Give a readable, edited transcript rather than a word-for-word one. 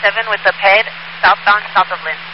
7 with the PED, southbound south of Lynn.